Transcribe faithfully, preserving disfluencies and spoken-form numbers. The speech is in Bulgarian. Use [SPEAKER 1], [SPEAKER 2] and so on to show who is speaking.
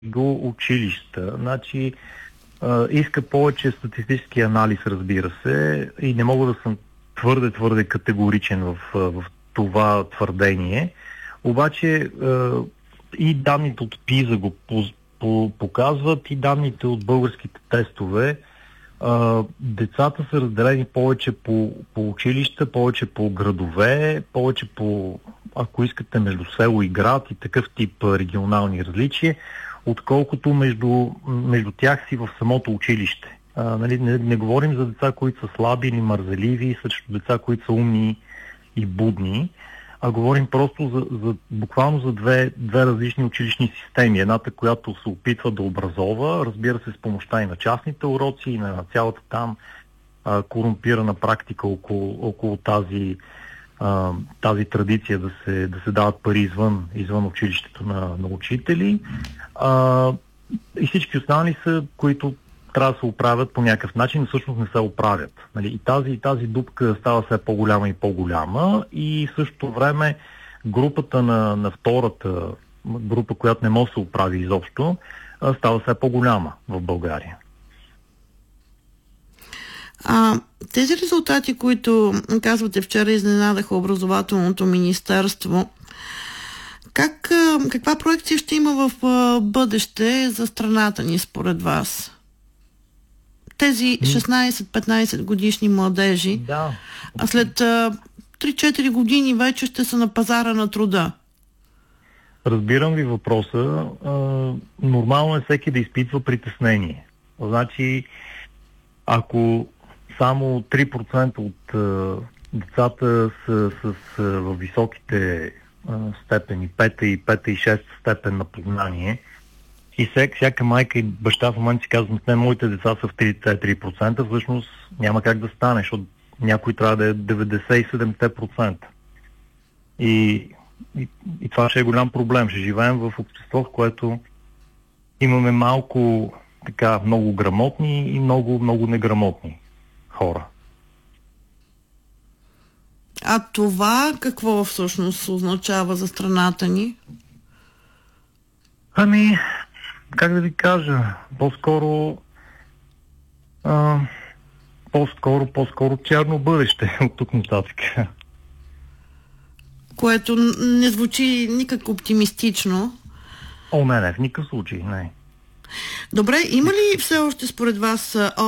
[SPEAKER 1] до училища. Значи, а, иска повече статистически анализ, разбира се, и не мога да съм твърде, твърде категоричен в, в това твърдение. Обаче а, и данните от ПИЗа го показват, и данните от българските тестове. Uh, децата са разделени повече по, по училища, повече по градове, повече по, ако искате, между село и град и такъв тип регионални различия, отколкото между, между тях си в самото училище. Uh, нали, не, не говорим за деца, които са слаби или мързеливи, срещу деца, които са умни и будни, а говорим просто за, за, буквално за две, две различни училищни системи. Едната, която се опитва да образова, разбира се, с помощта и на частните уроци, и на цялата там а, корумпирана практика около, около тази, а, тази традиция да се, да се дават пари извън, извън училището на, на учители. А, и всички останали са, които трябва да се оправят по някакъв начин, но всъщност не се оправят. Нали? И тази, тази дупка става все по-голяма и по-голяма, и в същото време групата на, на втората група, която не може да се оправи изобщо, става все по-голяма в България.
[SPEAKER 2] А тези резултати, които казвате вчера, изненадаха образователното министерство, как, каква проекция ще има в бъдеще за страната ни според вас? Тези шестнайсет-петнайсет годишни младежи,
[SPEAKER 1] да.
[SPEAKER 2] А след а, три-четири години вече ще са на пазара на труда.
[SPEAKER 1] Разбирам ви въпроса. А, нормално е всеки да изпитва притеснение. Значи, ако само три процента от а, децата са с а, във високите а, степени, пета и пета и шеста степен на познание, и всяка, всяка майка и баща в момента си казват, не, моите деца са в три процента, всъщност няма как да стане, защото някой трябва да е деветдесет и седем процента. И, и, и това ще е голям проблем. Ще живеем в общество, в което имаме малко така много грамотни и много, много неграмотни хора.
[SPEAKER 2] А това какво всъщност означава за страната ни?
[SPEAKER 1] Ами, как да ви кажа, по-скоро а, по-скоро, по-скоро черно бъдеще от тук нататък.
[SPEAKER 2] Което не звучи никак оптимистично.
[SPEAKER 1] О, не, не, в никакъв случай, не.
[SPEAKER 2] Добре, има ли все още според вас